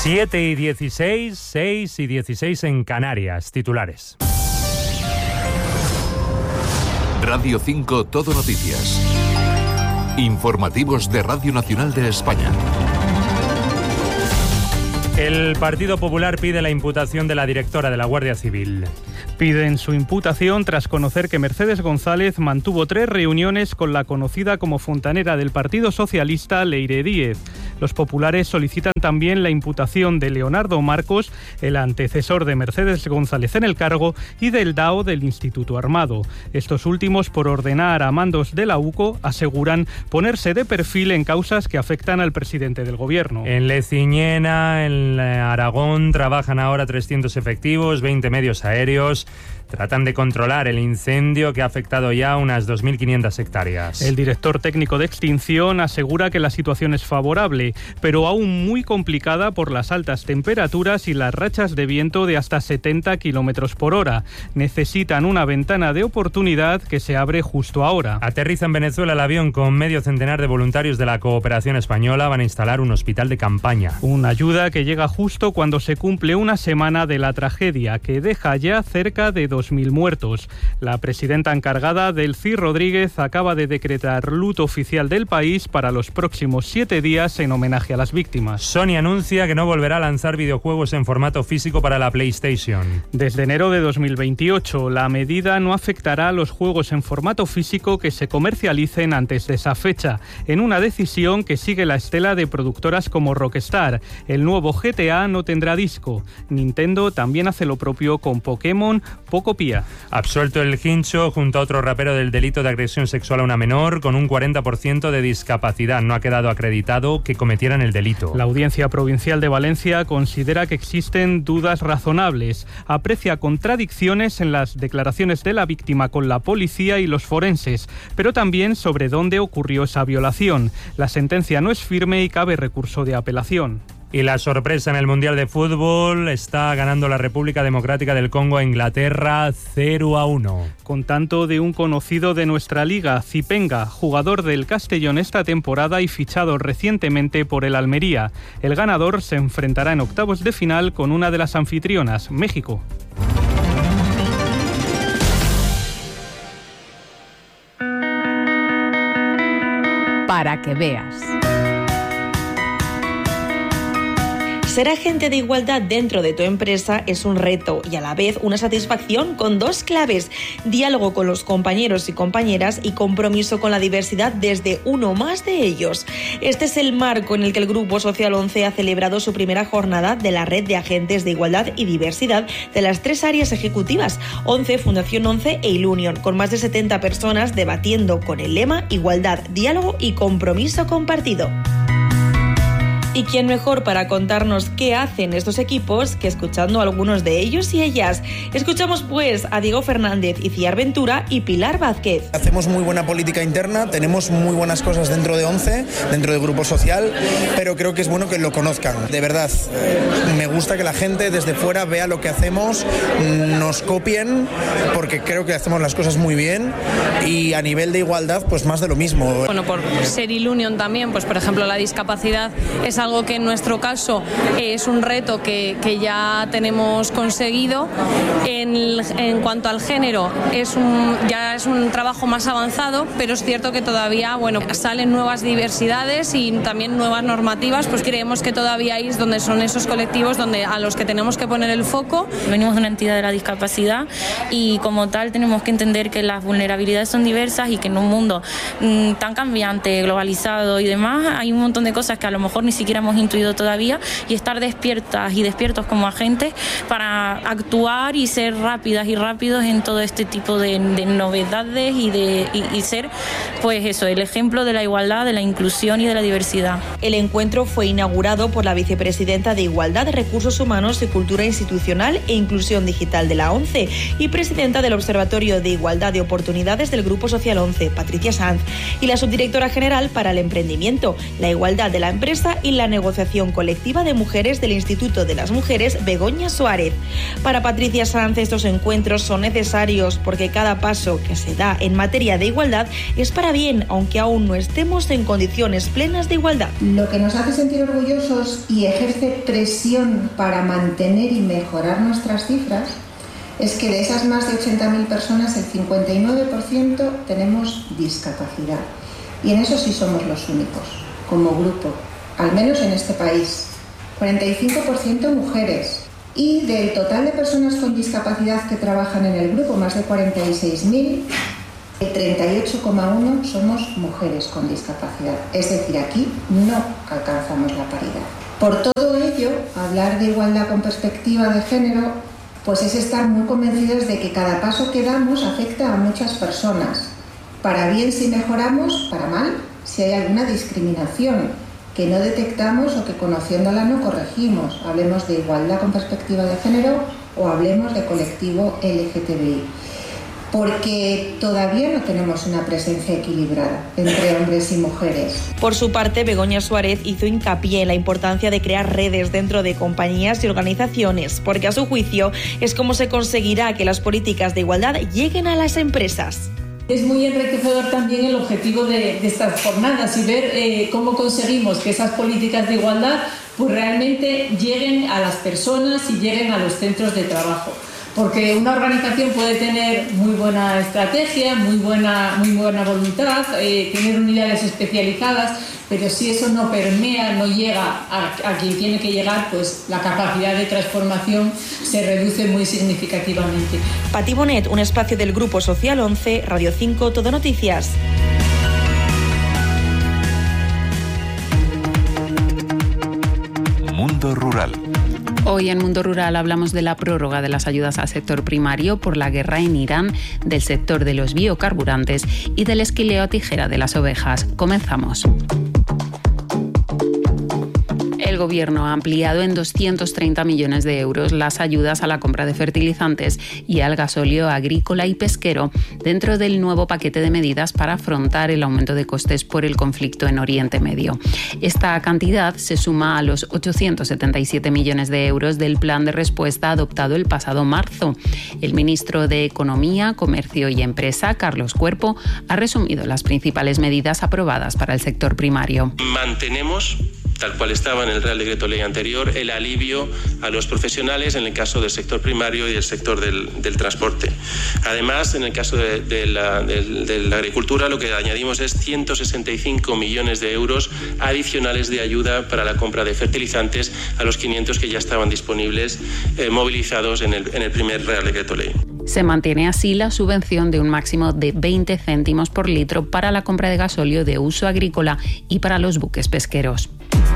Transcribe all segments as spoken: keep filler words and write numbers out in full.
siete y dieciséis, seis y dieciséis en Canarias. Titulares. Radio cinco Todo Noticias. Informativos de Radio Nacional de España. El Partido Popular pide la imputación de la directora de la Guardia Civil. Piden su imputación tras conocer que Mercedes González mantuvo tres reuniones con la conocida como fontanera del Partido Socialista, Leire Díez. Los populares solicitan también la imputación de Leonardo Marcos, el antecesor de Mercedes González en el cargo, y del D A O del Instituto Armado. Estos últimos, por ordenar a mandos de la U C O, aseguran ponerse de perfil en causas que afectan al presidente del Gobierno. En Leciñena, en Aragón, trabajan ahora trescientos efectivos, veinte medios aéreos. Tratan de controlar el incendio que ha afectado ya unas dos mil quinientas hectáreas. El director técnico de extinción asegura que la situación es favorable, pero aún muy complicada por las altas temperaturas y las rachas de viento de hasta setenta kilómetros por hora. Necesitan una ventana de oportunidad que se abre justo ahora. Aterriza en Venezuela el avión con medio centenar de voluntarios de la cooperación española. Van a instalar un hospital de campaña. Una ayuda que llega justo cuando se cumple una semana de la tragedia, que deja ya cerca de dos mil muertos. La presidenta encargada, Delcy Rodríguez, acaba de decretar luto oficial del país para los próximos siete días en homenaje a las víctimas. Sony anuncia que no volverá a lanzar videojuegos en formato físico para la PlayStation. Desde enero de dos mil veintiocho, la medida no afectará a los juegos en formato físico que se comercialicen antes de esa fecha, en una decisión que sigue la estela de productoras como Rockstar. El nuevo G T A no tendrá disco. Nintendo también hace lo propio con Pokémon Poco Pía. Absuelto el Hincho junto a otro rapero del delito de agresión sexual a una menor con un cuarenta por ciento de discapacidad. No ha quedado acreditado que cometieran el delito. La Audiencia Provincial de Valencia considera que existen dudas razonables. Aprecia contradicciones en las declaraciones de la víctima con la policía y los forenses, pero también sobre dónde ocurrió esa violación. La sentencia no es firme y cabe recurso de apelación. Y la sorpresa en el Mundial de Fútbol: está ganando la República Democrática del Congo a Inglaterra cero a uno. Con tanto de un conocido de nuestra liga, Zipenga, jugador del Castellón esta temporada y fichado recientemente por el Almería. El ganador se enfrentará en octavos de final con una de las anfitrionas, México. Para que veas. Ser agente de igualdad dentro de tu empresa es un reto y a la vez una satisfacción con dos claves: diálogo con los compañeros y compañeras y compromiso con la diversidad desde uno más de ellos. Este es el marco en el que el Grupo Social once ha celebrado su primera jornada de la Red de Agentes de Igualdad y Diversidad de las tres áreas ejecutivas, once, Fundación once e Ilunion, con más de setenta personas debatiendo con el lema Igualdad, Diálogo y Compromiso Compartido. ¿Y quién mejor para contarnos qué hacen estos equipos que escuchando a algunos de ellos y ellas? Escuchamos pues a Diego Fernández, Iciar Ventura y Pilar Vázquez. Hacemos muy buena política interna, tenemos muy buenas cosas dentro de once, dentro del Grupo Social, pero creo que es bueno que lo conozcan. De verdad, me gusta que la gente desde fuera vea lo que hacemos, nos copien, porque creo que hacemos las cosas muy bien, y a nivel de igualdad, pues más de lo mismo. Bueno, por ser Ilunion también, pues por ejemplo la discapacidad es algo que en nuestro caso es un reto que, que ya tenemos conseguido. En, en cuanto al género, es un, ya es un trabajo más avanzado, pero es cierto que todavía bueno, salen nuevas diversidades y también nuevas normativas, pues creemos que todavía ahí es donde son esos colectivos donde a los que tenemos que poner el foco. Venimos de una entidad de la discapacidad y como tal tenemos que entender que las vulnerabilidades son diversas y que en un mundo mmm, tan cambiante, globalizado y demás, hay un montón de cosas que a lo mejor ni siquiera hemos intuido todavía, y estar despiertas y despiertos como agentes para actuar y ser rápidas y rápidos en todo este tipo de, de novedades y, de, y, y ser pues eso, el ejemplo de la igualdad, de la inclusión y de la diversidad. El encuentro fue inaugurado por la vicepresidenta de Igualdad, Recursos Humanos y Cultura Institucional e Inclusión Digital de la ONCE y presidenta del Observatorio de Igualdad de Oportunidades del Grupo Social once, Patricia Sanz, y la subdirectora general para el Emprendimiento, la Igualdad de la Empresa y la la negociación colectiva de mujeres del Instituto de las Mujeres Begoña Suárez. Para Patricia Sanz, estos encuentros son necesarios porque cada paso que se da en materia de igualdad es para bien, aunque aún no estemos en condiciones plenas de igualdad. Lo que nos hace sentir orgullosos y ejerce presión para mantener y mejorar nuestras cifras es que de esas más de ochenta mil personas, el cincuenta y nueve por ciento tenemos discapacidad. Y en eso sí somos los únicos, como grupo, al menos en este país. cuarenta y cinco por ciento mujeres. Y del total de personas con discapacidad que trabajan en el grupo, más de cuarenta y seis mil, el treinta y ocho coma uno por ciento somos mujeres con discapacidad. Es decir, aquí no alcanzamos la paridad. Por todo ello, hablar de igualdad con perspectiva de género pues es estar muy convencidos de que cada paso que damos afecta a muchas personas. Para bien si mejoramos, para mal si hay alguna discriminación que no detectamos o que conociéndola no corregimos. Hablemos de igualdad con perspectiva de género o hablemos de colectivo L G T B I. Porque todavía no tenemos una presencia equilibrada entre hombres y mujeres. Por su parte, Begoña Suárez hizo hincapié en la importancia de crear redes dentro de compañías y organizaciones, porque a su juicio es como se conseguirá que las políticas de igualdad lleguen a las empresas. Es muy enriquecedor también el objetivo de, de estas jornadas y ver eh, cómo conseguimos que esas políticas de igualdad pues realmente lleguen a las personas y lleguen a los centros de trabajo. Porque una organización puede tener muy buena estrategia, muy buena, muy buena voluntad, eh, tener unidades especializadas, pero si eso no permea, no llega a, a quien tiene que llegar, pues la capacidad de transformación se reduce muy significativamente. Pati Bonet, un espacio del Grupo Social once, Radio cinco, Todo Noticias. Mundo Rural. Hoy en Mundo Rural hablamos de la prórroga de las ayudas al sector primario por la guerra en Irán, del sector de los biocarburantes y del esquileo a tijera de las ovejas. Comenzamos. El Gobierno ha ampliado en doscientos treinta millones de euros las ayudas a la compra de fertilizantes y al gasóleo agrícola y pesquero dentro del nuevo paquete de medidas para afrontar el aumento de costes por el conflicto en Oriente Medio. Esta cantidad se suma a los ochocientos setenta y siete millones de euros del plan de respuesta adoptado el pasado marzo. El ministro de Economía, Comercio y Empresa, Carlos Cuerpo, ha resumido las principales medidas aprobadas para el sector primario. Mantenemos, tal cual estaba en el Real Decreto Ley anterior, el alivio a los profesionales en el caso del sector primario y el sector del, del transporte. Además, en el caso de, de, la, de, de la agricultura, lo que añadimos es ciento sesenta y cinco millones de euros adicionales de ayuda para la compra de fertilizantes a los quinientos que ya estaban disponibles, eh, movilizados en el, en el primer Real Decreto Ley. Se mantiene así la subvención de un máximo de veinte céntimos por litro para la compra de gasóleo de uso agrícola y para los buques pesqueros.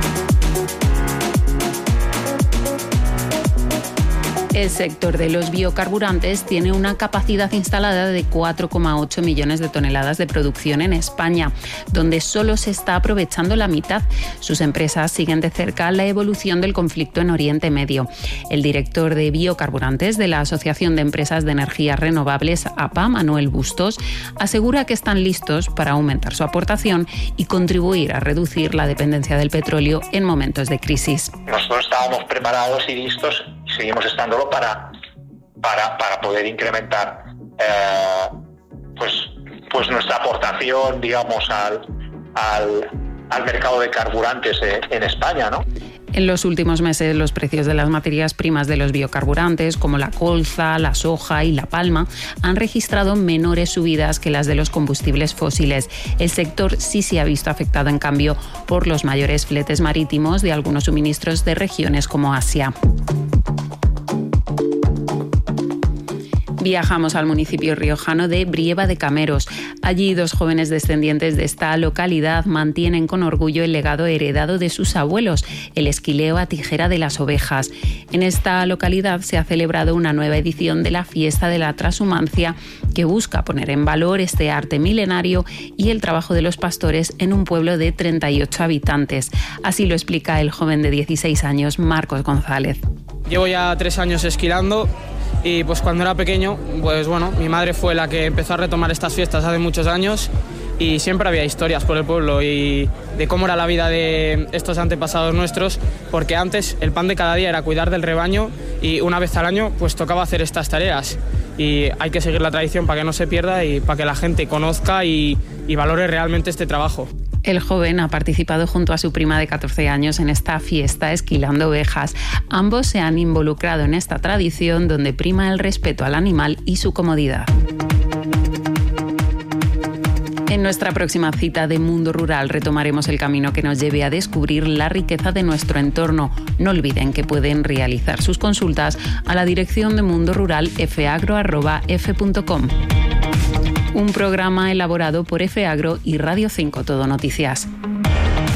El sector de los biocarburantes tiene una capacidad instalada de cuatro coma ocho millones de toneladas de producción en España, donde solo se está aprovechando la mitad. Sus empresas siguen de cerca la evolución del conflicto en Oriente Medio. El director de biocarburantes de la Asociación de Empresas de Energías Renovables, A P A, Manuel Bustos, asegura que están listos para aumentar su aportación y contribuir a reducir la dependencia del petróleo en momentos de crisis. Nosotros estábamos preparados y listos, y seguimos estándolo para, para, para poder incrementar eh, pues, pues nuestra aportación, digamos, al, al, al mercado de carburantes de, en España, ¿no? En los últimos meses, los precios de las materias primas de los biocarburantes, como la colza, la soja y la palma, han registrado menores subidas que las de los combustibles fósiles. El sector sí se ha visto afectado, en cambio, por los mayores fletes marítimos de algunos suministros de regiones como Asia. Viajamos al municipio riojano de Brieva de Cameros. Allí dos jóvenes descendientes de esta localidad mantienen con orgullo el legado heredado de sus abuelos, el esquileo a tijera de las ovejas. En esta localidad se ha celebrado una nueva edición de la Fiesta de la Trashumancia que busca poner en valor este arte milenario y el trabajo de los pastores en un pueblo de treinta y ocho habitantes. Así lo explica el joven de dieciséis años, Marcos González. Llevo ya tres años esquilando. Y pues cuando era pequeño, pues bueno, mi madre fue la que empezó a retomar estas fiestas hace muchos años y siempre había historias por el pueblo y de cómo era la vida de estos antepasados nuestros, porque antes el pan de cada día era cuidar del rebaño y una vez al año pues tocaba hacer estas tareas y hay que seguir la tradición para que no se pierda y para que la gente conozca y, y valore realmente este trabajo. El joven ha participado junto a su prima de catorce años en esta fiesta esquilando ovejas. Ambos se han involucrado en esta tradición donde prima el respeto al animal y su comodidad. En nuestra próxima cita de Mundo Rural retomaremos el camino que nos lleve a descubrir la riqueza de nuestro entorno. No olviden que pueden realizar sus consultas a la dirección de Mundo Rural efeagro arroba efe punto com. Un programa elaborado por Efeagro y Radio cinco Todo Noticias.